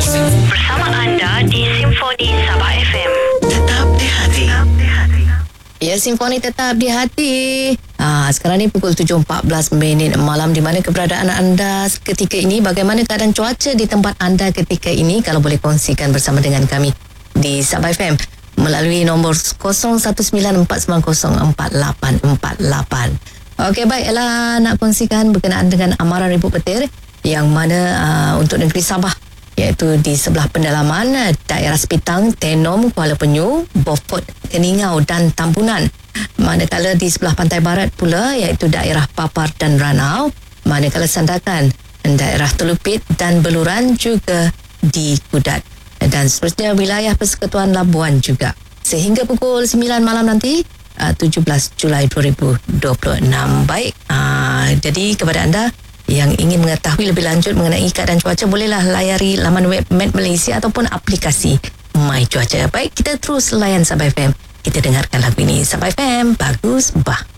Bersama anda di Simfoni Sabah FM. Tetap di hati. Ya, Simfoni tetap di hati. Sekarang ni pukul 7.14 malam. Di mana keberadaan anda ketika ini? Bagaimana keadaan cuaca di tempat anda ketika ini? Kalau boleh kongsikan bersama dengan kami di Sabah FM melalui nombor 0194904848. Okey, baiklah, nak kongsikan berkenaan dengan amaran ribut petir yang mana untuk negeri Sabah, iaitu di sebelah pendalaman daerah Sepitang, Tenom, Kuala Penyu, Beaufort, Keningau dan Tambunan. Manakala di sebelah pantai barat pula, iaitu daerah Papar dan Ranau. Manakala Sandakan, daerah Telupit dan Beluran juga di Kudat. Dan seterusnya wilayah Persekutuan Labuan juga. Sehingga pukul 9 malam nanti, 17 Julai 2026. Baik, jadi kepada anda yang ingin mengetahui lebih lanjut mengenai keadaan cuaca, bolehlah layari laman web Met Malaysia ataupun aplikasi My Cuaca. Baik, kita terus layan Sabah FM. Kita dengarkan lagu ini. Sabah FM, bagus, bah.